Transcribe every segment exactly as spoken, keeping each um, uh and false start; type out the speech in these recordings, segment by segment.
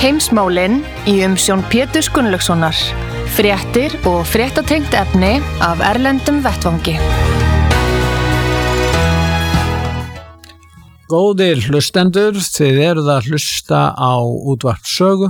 Heimsmálin í umsjón Péturs Gunnlaugssonar. Fréttir og fréttatengt efni af erlendum vettvangi. Góðir hlustendur, þið eruð að hlusta á útvarp Sögu.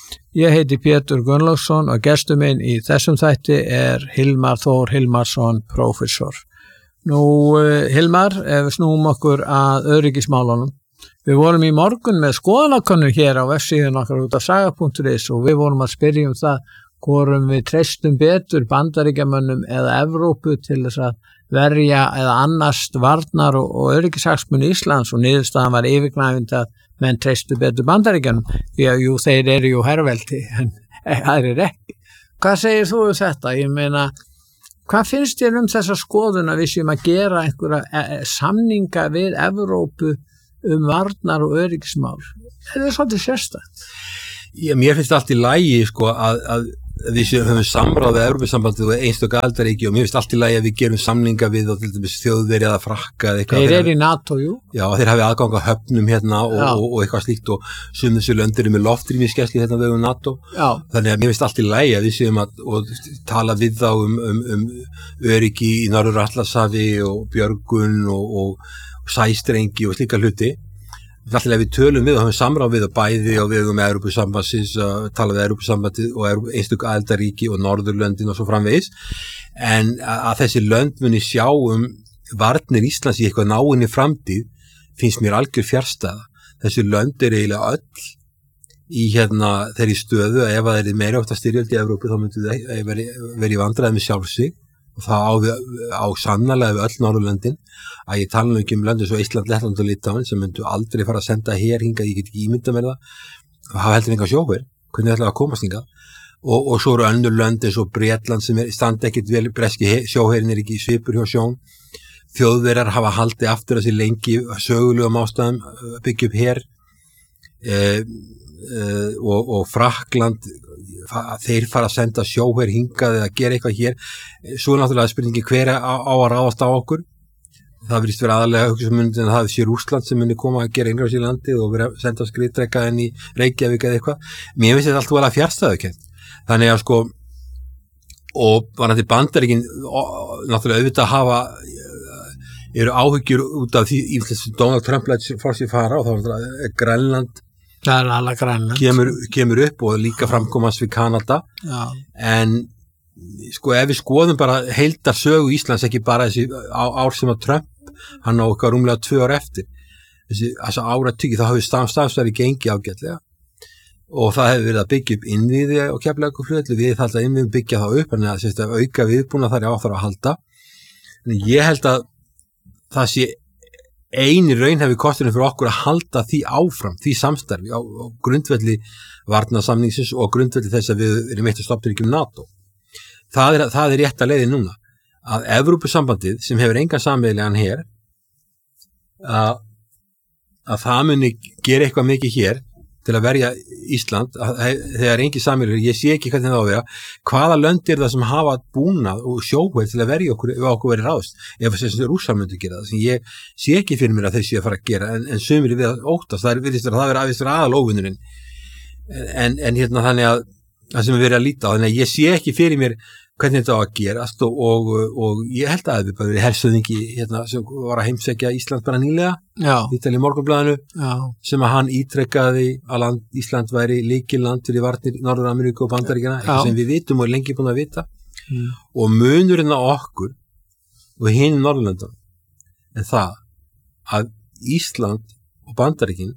Ég heiti Pétur Gunnlaugsson og gestur minn í þessum þætti er Hilmar Þór Hilmarsson, prófessor. Nú, Hilmar, ef við snúum okkur að öryggismálunum. Við vorum í morgun með skoðanakönnun hér á vefsíðun okkar út af saga punktur is og við vorum að spyrja um það hvorum við treystum betur Bandaríkjamönnum eða Evrópu til þess að verja eða annast varnar og, og öryggishagsmuni Íslands og niðurstaðan var yfirgnæfandi að menn treystu betur Bandaríkjunum því að jú, þeir eru jú herveldi en það er ekki. Hvað segir þú um þetta? Ég meina, hvað finnst þér um þessa skoðun að við séum að gera einhverja samninga við Evrópu um varnar og öryggismál? Það er svolítið sérstakt. Já, mér finnst allt í lagi sko, að, að við höfum samráð við Evrópusambandið og einstaka aðildarríki og mér finnst allt í lagi að við gerum samninga við og til dæmis Þjóðverja eða Frakka eða eitthvað. Þeir eru í NATO, jú. Já, þeir hafi aðgang að höfnum hérna og, og, og eitthvað slíkt og sum þessu lönd eru með loftrýmisgæslu hérna við um NATO. Já. Þannig að mér finnst allt í lagi að við séum að og tala við þá um, um, um öryggi í Norður-Atlantshafi og björgun og, og sæstrengi og slíka hluti. Alltaf við tölum við og höfum samráð við og bæði og við um Evrópusambandsins að tala við Evrópusambandið og einstök aðildarríki og Norðurlöndin og svo framvegis en að þessi lönd muni sjá um varnir Íslands í eitthvað náinni framtíð finnst mér algjör fjarstæða. Þessi lönd er eiginlega öll í hérna þeirri stöðu að ef það er meira átt að styrjöld í Evrópu þá myndu það verið í vandræði með sjálf sig og það á, á sannarlega við öll Norðurlöndin að ég tala ekki um löndin svo Ísland, Lettland og Litáen sem myndu aldrei fara að senda hér hingað, ég get ekki ímynda mér það og hafa heldur enga sjóher, hvernig ætlaði að komast hingað og, og svo eru önnur lönd eins og Bretland sem er, standa ekkert vel, breski sjóherin er ekki svipur hjá sjón, Þjóðverjar hafa haldið aftur að sér lengi sögulegum ástæðum byggja upp her eh, eh, og, og Frakkland þeir fara að senda sjóher hingað eða gera eitthvað hér, svo er náttúrulega spurningi hver á, á að ráðast á okkur. Það virðist vera aðalega hugsumundir en það sé Rússland sem muni koma að gera einhverjum í landi og vera að senda skriðdreka inn í Reykjavík eða eitthvað. Mér finnst þetta allt vel að fjarstæðukennt. Þannig að sko, og varandi Bandaríkin, náttúrulega auðvitað hafa, eru áhyggjur út af því ímslega Donald Trump læt fór sér fara og þá er Grænland, það er alveg Grænland. Kemur, kemur upp og líka framkomast við Kanada. Já. En sko ef við skoðum bara heildar sögu Íslands ekki bara þessi ár sem að Trump hann á okkar rúmlega tvö ár eftir þessi, þessi áratugi þá hafði stafstæði gengið ágætlega og það hefur verið að byggja upp innviði og Keflavíkurflugvelli við þarf að innviðum byggja það upp en að auka viðbúna þar á þarf að halda en ég held að það sé eini raunhæfi kosturinn fyrir okkur að halda því áfram því samstarfi á, á grundvelli varnarsamningsins og grundvelli þess að við erum eitt af stofnríkjum NATO. Það er, það er rétt að leiði núna að Evrópusambandið sem hefur engan sameiginlegan her að, að það muni gera eitthvað mikið hér til að verja Ísland að, þegar engin sameiginlegur, ég sé ekki hvernig það á að vera hvaða lönd er það sem hafa búnað og sjóher til að verja okkur ef okkur verið ráðst ef þess að Rússar myndi gera það sem ég sé ekki fyrir mér að þeir sé að fara að gera en, en sumir við að óttast, það er virðist að það vera aðeins aðal óvinnurinn en, en hérna þannig að það sem við verið að líta á, þannig að ég sé ekki fyrir mér hvernig þetta á að gerast og, og, og ég held að það hefði bara verið hersöðingi hérna, sem var að heimsækja Ísland bara nýlega Ítal í Morgunblaðinu sem að hann ítrekkaði að land, Ísland væri lykilland fyrir varnir Norður-Ameríku og Bandaríkjana eitthvað sem við vitum og er lengi búin að vita mm. og munurinn á okkur og hinum Norðurlöndum er það að Ísland og Bandaríkin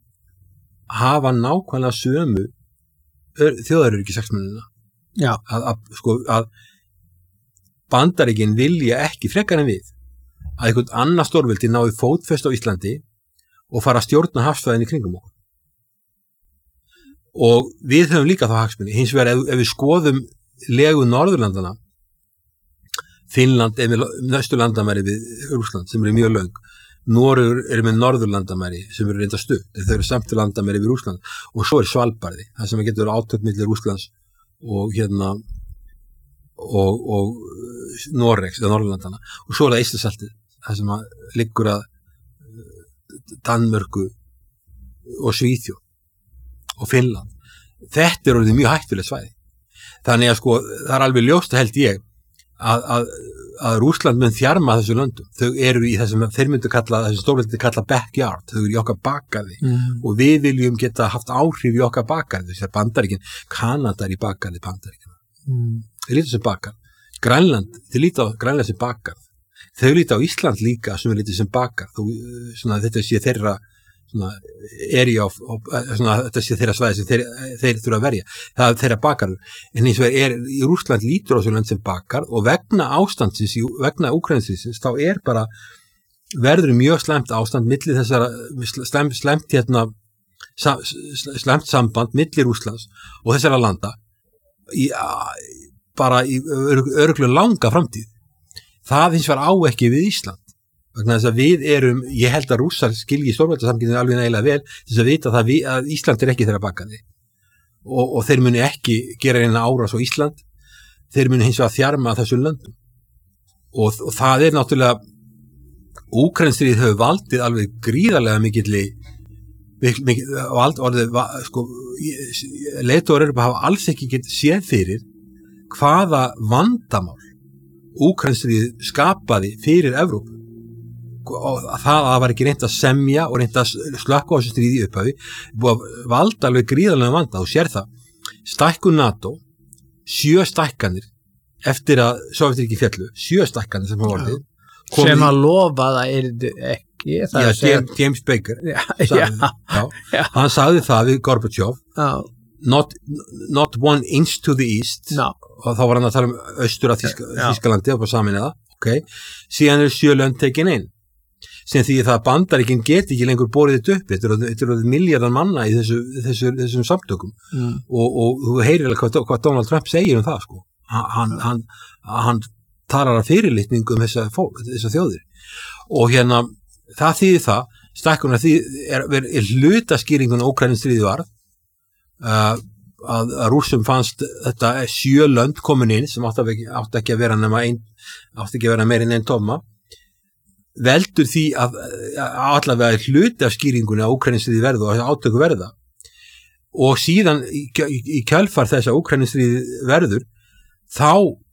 hafa nákvæmlega sömu þjóðaröryggishagsmunina að, að, sko, að Bandaríkin vilja ekki frekar en við að einhvern annar stórveldi nái fótfestu á Íslandi og fara að stjórna hafsvæðinni kringum okkur og við höfum líka þá hagsmuni hins vegar ef, ef við skoðum legu Norðurlandana Finnland er með næstu landamæri við Rússland sem eru mjög löng Noregur er með norðurlandamæri sem eru reynda stutt, þau eru samt landamæri við Rússland og svo er Svalbarði, það sem getur átök milli Rússlands og hérna og, og Noregs eða Norðurlandana og svo er það Eystrasaltið, það sem að liggur að Danmörku og Svíþjóð og Finnland. þetta er orðið mjög hættulegt svæði. Þannig að sko, það er alveg ljóst held ég að, að, að Rússland mun þjarma þessu löndum. Þau eru í þessum, þeir myndu kalla, þessum stórveldi kalla backyard, þau eru í okkar bakgarði mm. og við viljum geta haft áhrif í okkar bakgarði, þessar Bandaríkin, Kanada er í bakgarði Bandaríkina. Mm. Þeir líta sem bakgarð. Grænland, þeir líta á Grænland sem bakgarð. Þau líta á Ísland líka sem er lítið sem bakgarð. Svona þetta sé þeirra svona area of, of svona þetta sé þeirra svæði sem þeir, þeir þurfa að verja. Það er þeirra bakgarður. En eins og er í Rússland lítur á þessu lönd sem bakgarð og vegna ástandsins, vegna Úkraínustríðsins, þá er bara verður mjög slæmt ástand milli þessara slæmt, slæmt hérna slæmt samband milli Rússlands og þessara landa í bara í örugglega langa framtíð. Það hins vegar á ekki við Ísland. Vegna þess að við erum, ég held að Rússar skilji stórveldasamkynningu alveg nægilega vel til þess að vita það við, að Ísland er ekki þeirra bakgarði og, og þeir muni ekki gera eina árás á Ísland, þeir muni hins vegar þjarma að þessum löndum og, og það er náttúrulega Úkraínustríðið hefur valdið alveg gríðarlega mikilli mikil, vald, orðið, sko, leiðtogar Evrópu hafa alls ekki getið séð fyrir hvaða vandamál Úkraínustríðið skapaði fyrir Evrópu og það að það var ekki reynt að semja og reynt að slökkva á þessu stríði í upphafi búið að valda alveg gríðarlega vanda og sér það, stækkun NATO sjö stækkanir eftir að Sovétríkin féllu, sjö stækkanir sem hafa orðið sem að lofa það er ekki það já, James, James Baker já, sagði, já, já, já. hann sagði það við Gorbachev not, not one inch to the east no. og þá var hann að tala um austur af Þíska, Þískalandi og saminniða, ok, síðan eru sjö lönd tekin inn sem því það að Bandaríkin geti ekki lengur borið þetta upp, þetta eru milljarðar manna í þessu, þessu, þessum samtökum mm. og, og þú heyrir hvað, hvað Donald Trump segir um það sko hann, hann, hann talar að fyrirlitningu um þessa, þessa þjóðir og hérna það þýðir það, stækkuna því er, er, er hlutaskýringun Úkraínustríðið varð uh, að, að Rússum fannst þetta sjö lönd komin inn sem átti ekki, átti ekki að vera nema ein, átti ekki að vera meir en einn tóma veldur því að allavega hluti af skýringunni að Úkraínustríðið verða og átöku verða og síðan í, í, í kjölfar þess að Úkraínustríðið verður þá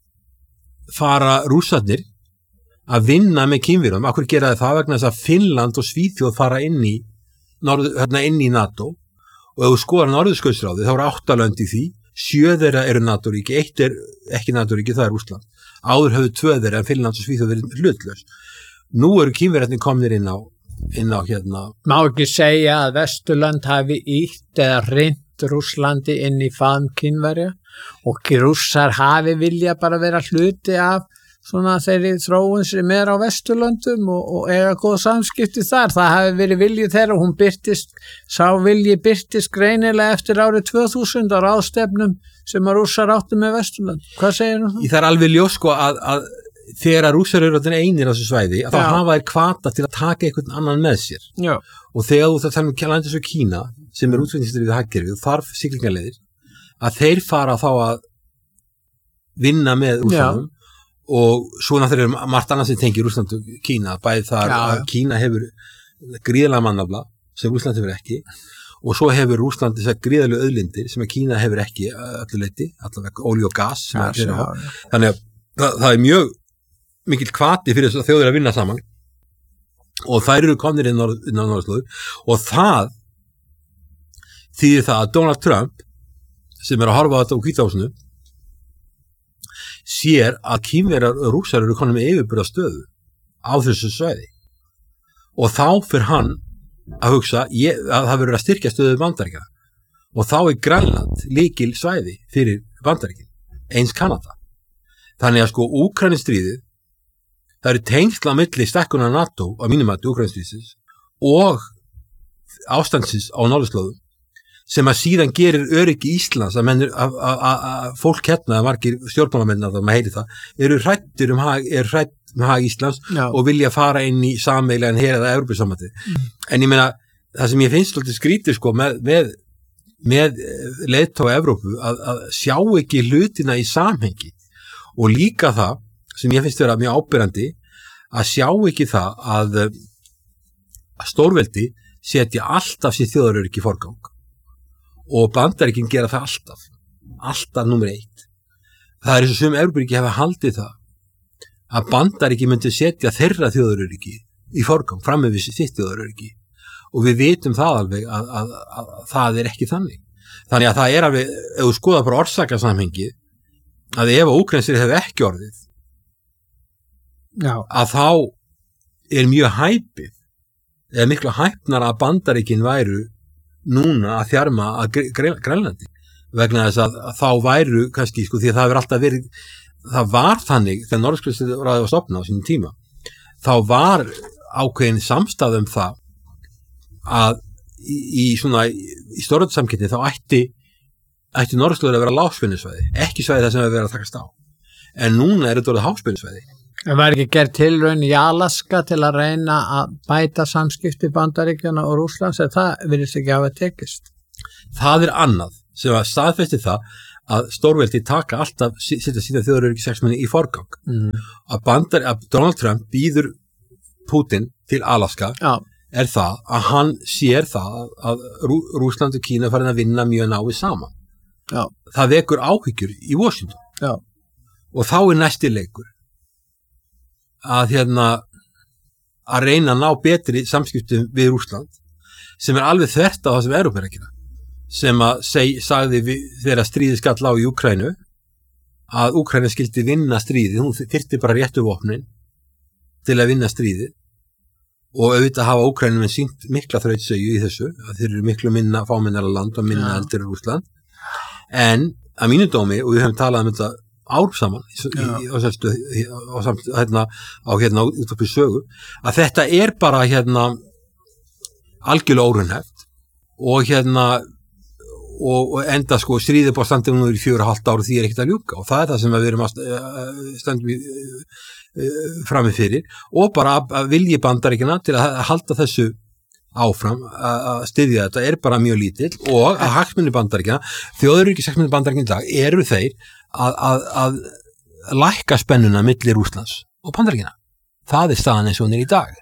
fara Rússarnir að vinna með kynverum. Akkur gera það vegna þess að Finnland og Svíþjóð fara inn í, norð, hérna inn í NATO og ef þú skoðar Norðurskautsráðið þá eru átta lönd í því, sjö þeirra eru NATO-ríki, eitt er ekki NATO-ríki, það er Rússland. Áður höfðu tvö þeirra en Finnland og Svíþjóð verið hlutlaus. Nú eru kínverjarnir komnir inn á, inn á hérna. Má ekki segja að Vesturland hafi ítt eða reynt Rússlandi inn í faðm Kínverja og Rússar hafi vilja bara vera hluti af svona þeirri þróun sem er á Vesturlöndum og, og eiga góð samskipti þar. Það hafi verið viljið þeirra og hún byrtist, sá vilji byrtist greinilega eftir árið tvö þúsund á ráðstefnum sem að Rússar áttu með Vesturlönd. Hvað segir þú? Það er alveg ljós sko að, að þegar að Rússar eru einir á þessu svæði að þá hafa þeir hvata til að taka einhvern annan með sér. Já. Og þegar þú það tala um landið svo Kína sem er útflutningsstýrið við hagkerfið og þarf siglingaleiðir að þeir fara þá að vinna með Rússanum og svo náttúrulega er margt annað sem tengir Rússland og Kína, bæði þar já, að Kína hefur gríðarlega mannafla sem Rússland hefur ekki og svo hefur Rússland þessar gríðarlegu auðlindir sem að Kína hefur ekki öllu leyti, allavega olíu og gas já, já, já. Þannig að það, það er mjög mikil hvati fyrir þess að þjóðir að vinna saman og þær eru komnir inn á norðurslóðir og það þýðir það að Donald Trump sem er að horfa á þetta á Hvíta húsinu sér að Kínverjar og Rússar eru konum með yfirburða stöðu á þessu svæði og þá fyrir hann að hugsa ég, að það verður að styrkja stöðu Bandaríkjanna og þá er Grænland lykil svæði fyrir Bandaríkin eins Kanada þannig að sko Úkraínustríðið það eru tengsla á milli stækkunar NATO á mínumati Úkraínustríðsins og ástandsins á norðurslóðum sem að síðan gerir öryggi Íslands að, mennur, að, að, að, að fólk hérna, að margir stjórnmálamenn að það maður heyri það, eru hrættir um hag, er hrætt um hag Íslands Já. Og vilja fara inn í sameiginlegan her eða Evrópusambandið. Mm. En ég meina, það sem ég finnst svolítið skrítið sko með, með, með leiðtoga Evrópu að, að sjá ekki hlutina í samhengi og líka það sem ég finnst vera mjög ábyrrandi að sjá ekki það að, að stórveldi setja alltaf sér þjóðaröryggi í forgang og Bandaríkin gera það alltaf alltaf númer eitt. Það er eins og sum Evrópuríki hafa haldið það að Bandaríkin myndi setja þeirra þjóðaröryggi í forgang fram með sitt þjóðaröryggi og við vitum það alveg að, að, að, að það er ekki þannig. Þannig að það er alveg, ef þú skoðar bara orsakasamhengi, að ef Úkraínsir hefur ekki orðið Já. Að þá er mjög hæpið eða miklu hæpnar að Bandaríkin væru núna að þjarma að Grænlandi vegna þess að, að þá væru kannski, sko, því að það hefur alltaf verið það var þannig, þegar Norðurskautsráðið var stofnað á sínum tíma, þá var ákveðin samstæða um það að í, í svona í stóröldssamkeppni þá ætti ætti Norðurskautsráðið að vera lágspennisvæði, ekki svæði það sem hefur verið að takast á. En núna er þetta orðið háspennusvæði. En var ekki gerð tilraun í Alaska til að reyna að bæta samskipti Bandaríkjanna og Rússlands, en það virðist ekki hafa tekist? Það er annað sem að staðfesti það að stórveldi taka alltaf setja sína þjóðaröryggishagsmuni í forgang. Mm. Að, bandar, að Donald Trump býður Putin til Alaska Já. Er það að hann sér það að Rú, Rússland og Kína farin að vinna mjög náið saman. Já. Það vekur áhyggjur í Washington. Já. Og þá er næsti leikur að hérna að reyna að ná betri samskiptum við Rússland sem er alveg þvert á það sem Evrópa er að gera, sem að seg, sagði við, þegar stríðið skall á í Úkraínu að Úkraína skildi vinna stríðið, hún þyrfti bara réttu vopnin til að vinna stríðið og auðvitað hafa Úkraínu með sínt mikla þrautsögju í þessu, að þeir eru miklu minna fámennara land og minna eldur í Rússland, en að mínu dómi, og við höfum talað um þetta ár saman í, í, á, á, samt, hérna, á hérna út upp í sögu, að þetta er bara hérna algjörlega óraunhæft og hérna og, og enda sko stríðið bara standið nú í fjögur og hálft ári því er ekkert að ljúka og það er það sem við erum að standum frammi fyrir og bara að, að vilji Bandaríkjanna til að halda þessu áfram að styðja þetta er bara mjög lítill og að hagsmunir Bandaríkjanna, þjóðaröryggishagsmunir Bandaríkjanna í dag eru þeir Að, að, að lækka spennuna milli Rússlands og Bandaríkjanna. Það er staðan eins og hún er í dag.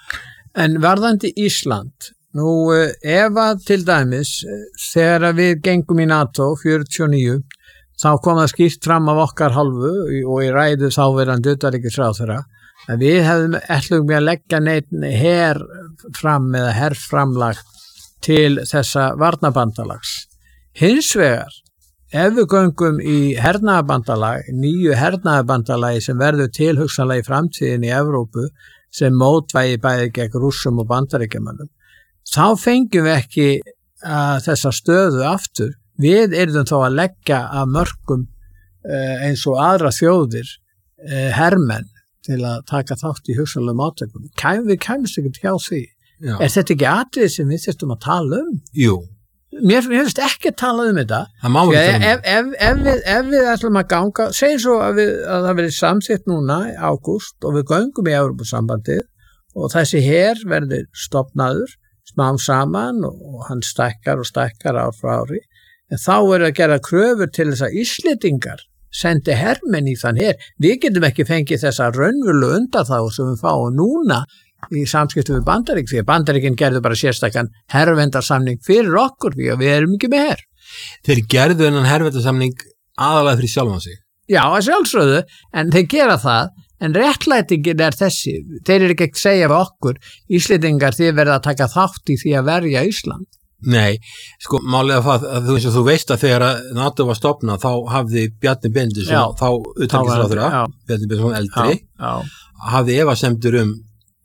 En varðandi Ísland, nú ef að til dæmis þegar við gengum í NATO fjörutíu og níu, þá kom það skýrt fram af okkar hálfu og í ræðu þáverandi utanríkisráðherra að við hefðum ætlum við að leggja neitt her fram eða herframlag til þessa varnarbandalags. Hins vegar ef við göngum í hernaðarbandalag, nýju hernaðarbandalagi sem verður tilhugsanlega í framtíðin í Evrópu sem mótvægi bæði gegn Rússum og Bandaríkjamönnum, þá fengjum við ekki uh, þessa stöðu aftur. Við yrðum þá að leggja af mörkum uh, eins og aðra þjóðir uh, hermenn til að taka þátt í hugsanlegum átökum. Kæm, við kæmumst ekki hjá því. Já. Er þetta ekki atriði sem við þurftum að tala um? Jú. Mér finnst ekki að tala um þetta ef, ef, ef, ef, við, ef við ætlum að ganga segjum svo að, við, að það verið samþykkt núna í ágúst og við göngum í Evrópusambandið og þessi her verður stofnaður smám saman og, og hann stækkar og stækkar ár frá ári en þá er að gera kröfur til þess að Íslendingar sendi hermenn í þann her. Við getum ekki fengið þessa raunverulega undanþágu sem við fáum núna í samskiptum við Bandarík því að Bandaríkin gerðu bara sérstakann herrvendarsamning fyrir okkur því að við erum ekki með herr. Þeir gerðu þennan herrvendarsamning aðalega fyrir sjálfan sig. Já, að sjálfsögðu, en þeir gera það en réttlætingin er þessi. Þeir eru ekki að segja við okkur Íslendingar þið verða að taka þátt í því að verja Ísland. Nei, sko málega það að þú, þú veist að þegar NATO var stofnað þá hafði Bjarni Benediktsson þá utanríkisráðherra Bjarni Benediktsson eldri já, já. Hafði efasemdir um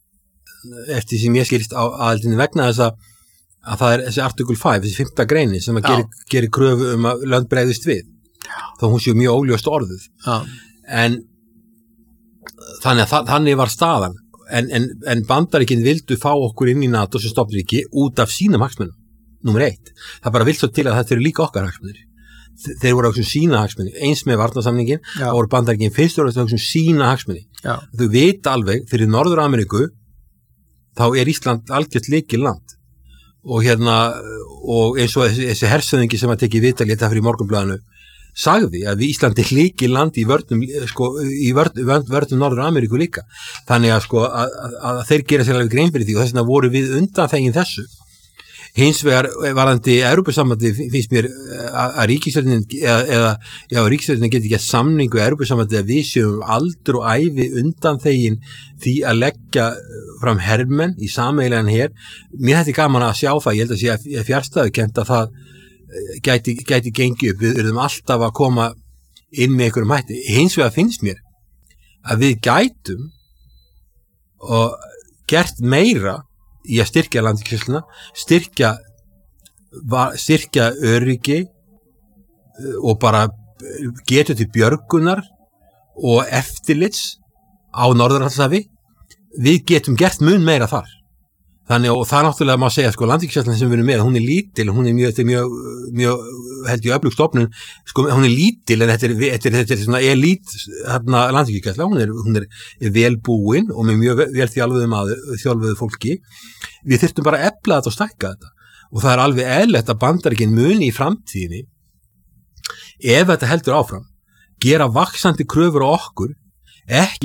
eftir sem ég skilst á aðeldinu vegna þess að, að það er þessi article fimm, þessi fimmta greini sem að geri, geri kröfu um að lönd bregðist við þá hún séu mjög óljóst orðuð Já. En þannig, að, þannig var staðan en, en, en Bandaríkin vildu fá okkur inn í NATO sem stofnríki út af sínum hagsmunum, númer eitt það bara vilt svo til að þetta eru líka okkar hagsmunir þeir voru áksum sína hagsmunir eins með varnarsamningin, þá voru Bandaríkin fyrst og áksum sína hagsmunir þau vita alveg fyrir Norður-Ameríku þá er Ísland algjört lykilland og hérna og eins og þessi, þessi hersöðingi sem að teki viðtal þetta fyrir Morgunblaðinu sagði að við Ísland er lykilland í vörnum sko, í vörnum, vörnum Norður-Ameríku líka þannig að sko að, að, að þeir gera sér alveg grein fyrir því og þess vegna voru við undanþegin þessu hins vegar varðandi Evrópusambandi finnst mér að, að ríkisstjórnin eða, eða já, ríkisstjórnin geti ekki samningu Evrópusambandi að við séum aldur og ævi undan þegin því að leggja fram hermenn í sameiginlegan her. Mér hætti gaman að sjá það, ég held að sé að fjárstæðukent að það gæti, gæti gengið upp, við erum alltaf að koma inn með einhverjum hætti. Hins vegar finnst mér að við gætum og gert meira í að styrkja landhelgisgæsluna, styrkja styrkja öryggi og bara getur til björgunar og eftirlits á Norður-Atlantshafi. Við getum gert mun meira þar. Þannig, og það náttúrulega má segja, sko, landhelgisgæslan sem við erum með, hún er lítil, hún er mjög, mjög, mjög, held ég, öflug stofnun, sko, hún er lítil, en þetta er, þetta er, þetta er svona elít, hérna, landhelgisgæsla, hún er, hún er vel búin og með mjög vel þjálfuðu maður, þjálfuðu fólki. Við þyrftum bara að efla þetta og stækka þetta. Og það er alveg eðlilegt að Bandaríkin muni í framtíðinni, ef þetta heldur áfram, gera vaxandi kröfur á okkur, ekki